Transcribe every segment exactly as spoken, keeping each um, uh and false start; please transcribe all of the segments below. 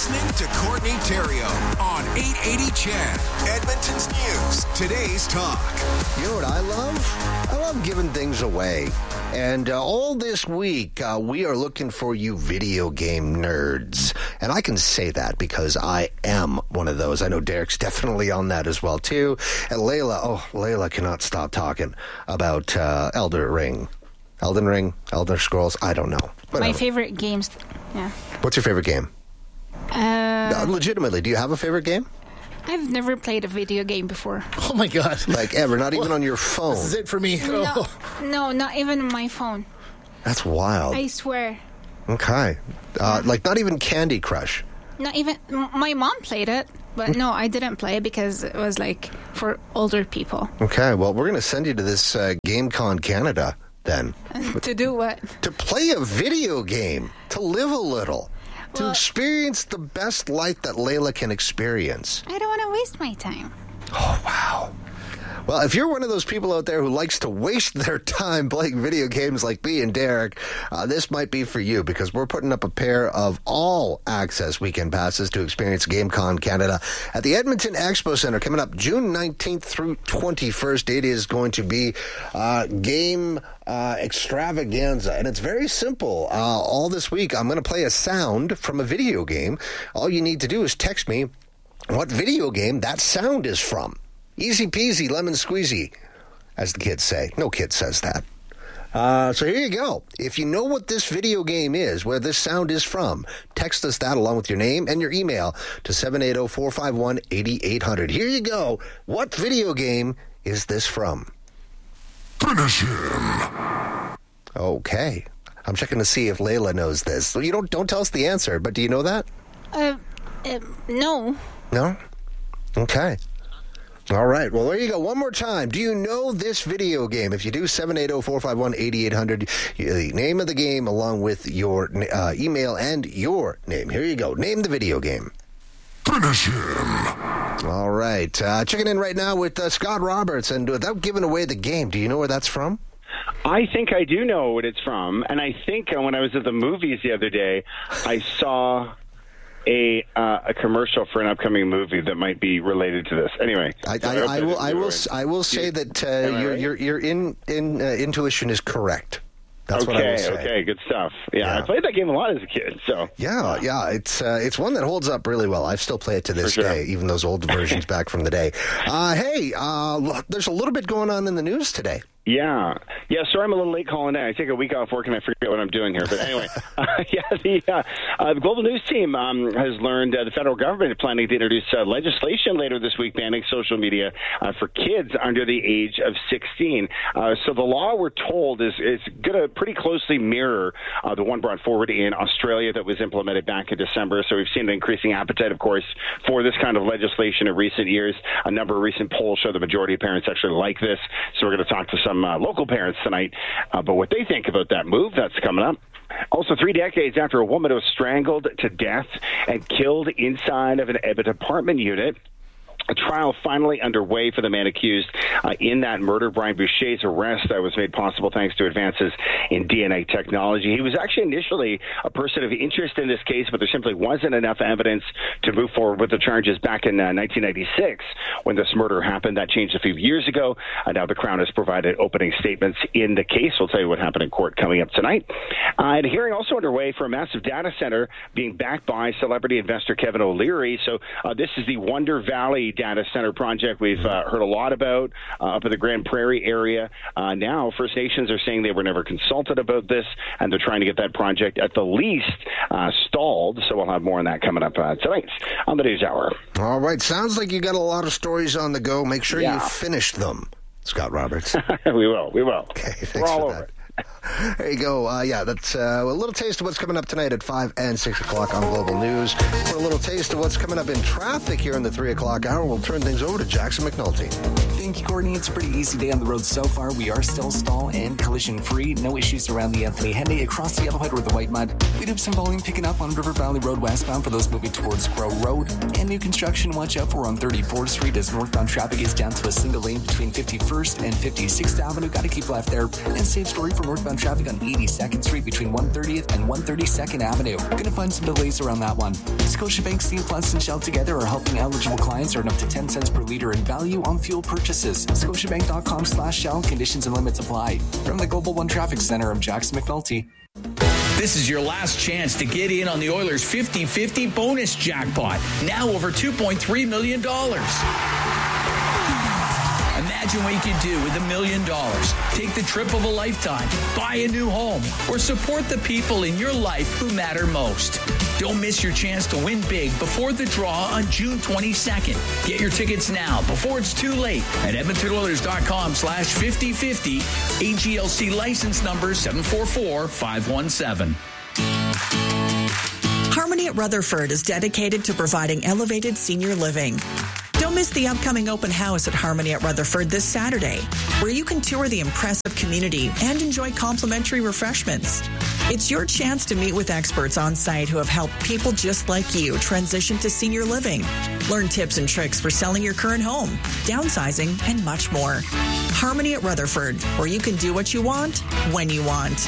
listening to Courtney Theriault on eight eighty C H E D, Edmonton's News, today's talk. You know what I love? I love giving things away. And uh, all this week, uh, we are looking for you video game nerds. And I can say that because I am one of those. I know Derek's definitely on that as well, too. And Layla, oh, Layla cannot stop talking about uh, Elden Ring. Elden Ring, Elder Scrolls, I don't know. Whatever. My favorite games, yeah. What's your favorite game? Uh, uh, legitimately, do you have a favorite game? I've never played a video game before. Oh, my God. Like ever, not even on your phone. This is it for me. No, Oh. no, not even on my phone. That's wild. I swear. Okay. Uh, like not even Candy Crush. Not even, m- my mom played it, but no, I didn't play it because it was like for older people. Okay, well, we're going to send you to this uh, GameCon Canada then. To do what? To play a video game, to live a little, to Well- experience the best life that Layla can experience. I don't want to waste my time. Oh, wow. Well, if you're one of those people out there who likes to waste their time playing video games like me and Derek, uh, this might be for you because we're putting up a pair of all-access weekend passes to experience GameCon Canada at the Edmonton Expo Center coming up June nineteenth through twenty-first. It is going to be uh, game uh, extravaganza, and it's very simple. Uh, all this week, I'm going to play a sound from a video game. All you need to do is text me what video game that sound is from. Easy peasy, lemon squeezy, as the kids say. No kid says that. Uh, so here you go. If you know what this video game is, where this sound is from, text us that along with your name and your email to seven eight zero, four five one, eight eight zero zero. Here you go. What video game is this from? Finish him. Okay. I'm checking to see if Layla knows this. So you don't don't tell us the answer, but do you know that? Uh, uh no. No? Okay. All right. Well, there you go. One more time. Do you know this video game? If you do, seven eight zero, four five one, eight eight zero zero. The name of the game along with your uh, email and your name. Here you go. Name the video game. Finish him. All right. Uh, checking in right now with uh, Scott Roberts. And without giving away the game, do you know where that's from? I think I do know what it's from. And I think uh, when I was at the movies the other day, I saw a uh, a commercial for an upcoming movie that might be related to this. Anyway, I, so I, I, I will I will I will say that uh, your, right? your your in, in uh, intuition is correct. That's okay, what I will say. Okay, good stuff. Yeah, Yeah. I played that game a lot as a kid. So Yeah, yeah, it's uh, it's one that holds up really well. I still play it to this For sure. day, even those old versions back from the day. Uh, hey, uh, look, there's a little bit going on in the news today. Yeah. Yeah, sorry I'm a little late calling in. I take a week off work and I forget what I'm doing here. But anyway, uh, yeah, the, uh, uh, the Global News team um, has learned uh, the federal government is planning to introduce uh, legislation later this week banning social media uh, for kids under the age of sixteen. Uh, so the law, we're told, is, is going to pretty closely mirror uh, the one brought forward in Australia that was implemented back in December. So we've seen an increasing appetite, of course, for this kind of legislation in recent years. A number of recent polls show the majority of parents actually like this. So we're going to talk to some uh, local parents tonight uh, but what they think about that move. That's coming up. Also, three decades after a woman was strangled to death and killed inside of an, of an apartment unit, a trial finally underway for the man accused uh, in that murder. Brian Boucher's arrest that was made possible thanks to advances in D N A technology. He was actually initially a person of interest in this case, but there simply wasn't enough evidence to move forward with the charges back in uh, nineteen ninety-six when this murder happened. That changed a few years ago. Uh, now the Crown has provided opening statements in the case. We'll tell you what happened in court coming up tonight. Uh, and a hearing also underway for a massive data center being backed by celebrity investor Kevin O'Leary. So uh, this is the Wonder Valley data center project we've uh, heard a lot about uh, up in the Grand Prairie area. Uh, now, First Nations are saying they were never consulted about this, and they're trying to get that project at the least uh, stalled. So we'll have more on that coming up uh, tonight on the News Hour. All right. Sounds like you got a lot of stories on the go. Make sure Yeah. you finish them, Scott Roberts. we will. We will. Okay, thanks We're all for over that. it. There you go. Uh, yeah, that's uh, a little taste of what's coming up tonight at five and six o'clock on Global News. For a little taste of what's coming up in traffic here in the three o'clock hour, we'll turn things over to Jackson McNulty. Thank you, Courtney. It's a pretty easy day on the road so far. We are still stall and collision-free. No issues around the Anthony Henday across the Yellowhead or the White Mud. We do have some volume picking up on River Valley Road westbound for those moving towards Grow Road. And new construction, watch out for on thirty-fourth Street as northbound traffic is down to a single lane between fifty-first and fifty-sixth Avenue. Got to keep left there. And same story for northbound Westbound traffic on eighty-second Street between one thirtieth and one thirty-second Avenue. Gonna find some delays around that one. Scotiabank, C Plus, and Shell together are helping eligible clients earn up to ten cents per litre in value on fuel purchases. Scotiabank.com slash Shell. Conditions and limits apply. From the Global One Traffic Center, I'm Jackson McNulty. This is your last chance to get in on the Oilers' fifty-fifty bonus jackpot. Now over two point three million dollars. Imagine what you could do with a million dollars. Take the trip of a lifetime, buy a new home, or support the people in your life who matter most. Don't miss your chance to win big before the draw on June twenty-second. Get your tickets now before it's too late at edmontonoilers.com slash 5050. A G L C license number seven four four five one seven. Harmony at Rutherford is dedicated to providing elevated senior living. Don't miss the upcoming open house at Harmony at Rutherford this Saturday, where you can tour the impressive community and enjoy complimentary refreshments. It's your chance to meet with experts on site who have helped people just like you transition to senior living. Learn tips and tricks for selling your current home, downsizing, and much more. Harmony at Rutherford, where you can do what you want, when you want.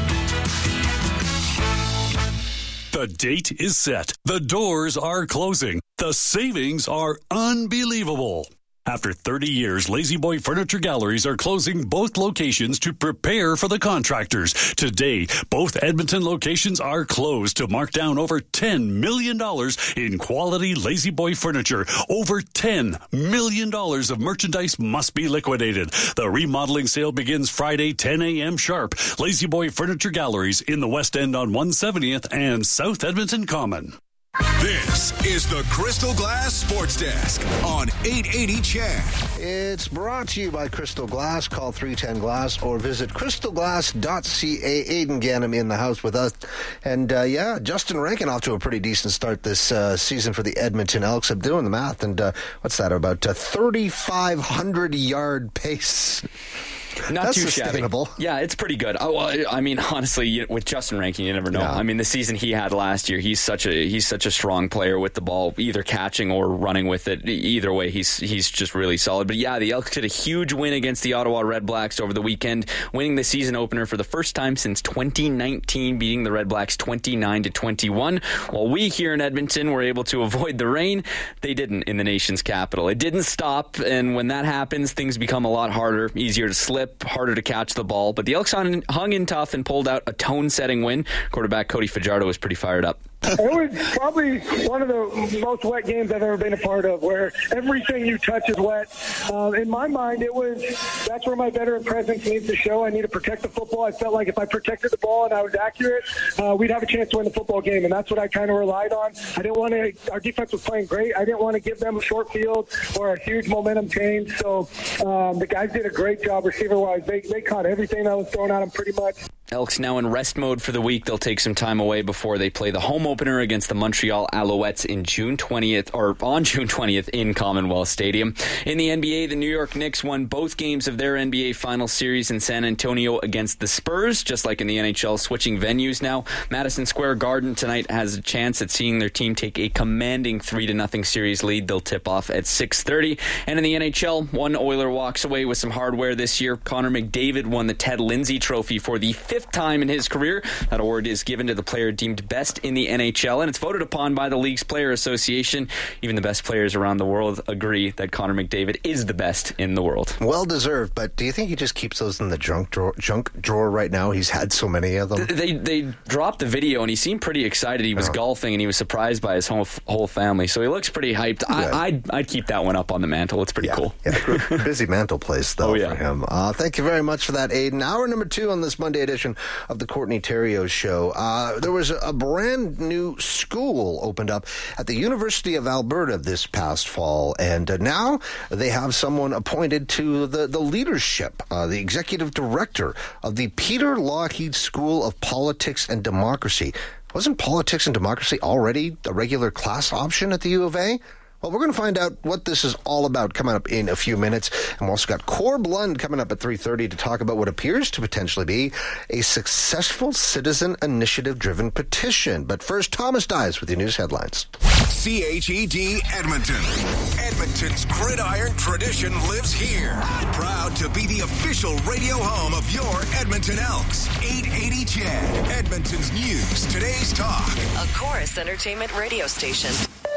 The date is set. The doors are closing. The savings are unbelievable. After thirty years, Lazy Boy Furniture Galleries are closing both locations to prepare for the contractors. Today, both Edmonton locations are closed to mark down over ten million dollars in quality Lazy Boy furniture. Over ten million dollars of merchandise must be liquidated. The remodeling sale begins Friday, ten a.m. sharp. Lazy Boy Furniture Galleries in the West End on one seventieth and South Edmonton Common. This is the Crystal Glass Sports Desk on eight eighty C H E D. It's brought to you by Crystal Glass. Call three ten glass or visit crystal glass dot c a. Aidan Gannam in the house with us. And, uh, yeah, Justin Rankin off to a pretty decent start this uh, season for the Edmonton Elks. I'm doing the math, and uh, what's that, about a thirty-five hundred yard pace? Not That's too sustainable. Shabby. Yeah, it's pretty good. Oh, well, I mean, honestly, with Justin Rankin, you never know. Yeah. I mean, the season he had last year, he's such a he's such a strong player with the ball, either catching or running with it. Either way, he's he's just really solid. But yeah, the Elks did a huge win against the Ottawa Red Blacks over the weekend, winning the season opener for the first time since twenty nineteen, beating the Red Blacks twenty-nine to twenty-one. While we here in Edmonton were able to avoid the rain, they didn't in the nation's capital. It didn't stop, and when that happens, things become a lot harder, easier to slip, harder to catch the ball. But the Elks hung, hung in tough and pulled out a tone-setting win. Quarterback Cody Fajardo was pretty fired up. It was probably one of the most wet games I've ever been a part of, where everything you touch is wet. Uh, in my mind, it was that's where my veteran presence needs to show. I need to protect the football. I felt like if I protected the ball and I was accurate, uh, we'd have a chance to win the football game, and that's what I kind of relied on. I didn't want to. Our defense was playing great. I didn't want to give them a short field or a huge momentum change. So um, the guys did a great job receiver-wise. They they caught everything that was thrown at them pretty much. Elks now in rest mode for the week. They'll take some time away before they play the home opener against the Montreal Alouettes in June twentieth, or on June twentieth in Commonwealth Stadium. In the N B A, the New York Knicks won both games of their N B A final series in San Antonio against the Spurs, just like in the N H L, switching venues now. Madison Square Garden tonight has a chance at seeing their team take a commanding three to nothing series lead. They'll tip off at six thirty. And in the N H L, one Oiler walks away with some hardware this year. Connor McDavid won the Ted Lindsay Trophy for the fifth time in his career. That award is given to the player deemed best in the N H L, and it's voted upon by the league's player association. Even the best players around the world agree that Connor McDavid is the best in the world. Well deserved, but do you think he just keeps those in the junk drawer, junk drawer right now? He's had so many of them. They they dropped the video, and he seemed pretty excited. He was oh. golfing, and he was surprised by his whole whole family, so he looks pretty hyped. I, I'd, I'd keep that one up on the mantle. It's pretty yeah. cool. Yeah, busy mantle place, though, oh, yeah. for him. Uh, thank you very much for that, Aidan. Hour number two on this Monday edition of the Courtney Theriault Show. Uh, there was a, a brand new school opened up at the University of Alberta this past fall, and uh, now they have someone appointed to the, the leadership, uh, the executive director of the Peter Lougheed School of Politics and Democracy. Wasn't politics and democracy already a regular class option at the U of A? Well, we're going to find out what this is all about coming up in a few minutes. And we've also got Corb Lund coming up at three thirty to talk about what appears to potentially be a successful citizen initiative-driven petition. But first, Thomas Dias with your news headlines. C H E D Edmonton. Edmonton's gridiron tradition lives here. Proud to be the official radio home of your Edmonton Elks. eight eighty C H E D, Edmonton's news, today's talk. A Chorus Entertainment radio station.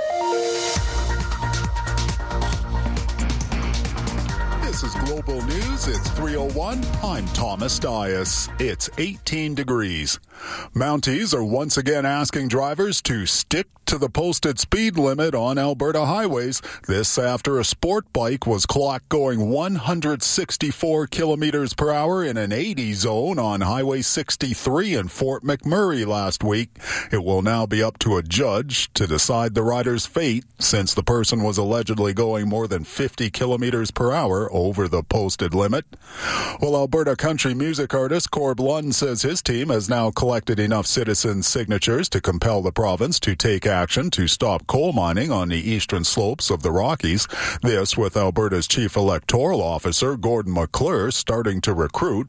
This is Global News. It's three oh one. I'm Thomas Dias. It's eighteen degrees. Mounties are once again asking drivers to stick to the posted speed limit on Alberta highways. This after a sport bike was clocked going one hundred sixty-four kilometers per hour in an eighty zone on Highway sixty-three in Fort McMurray last week. It will now be up to a judge to decide the rider's fate, since the person was allegedly going more than fifty kilometers per hour over the posted limit. Well, Alberta country music artist Corb Lund says his team has now collected enough citizen signatures to compel the province to take action to stop coal mining on the eastern slopes of the Rockies. This with Alberta's chief electoral officer, Gordon McClure, starting to recruit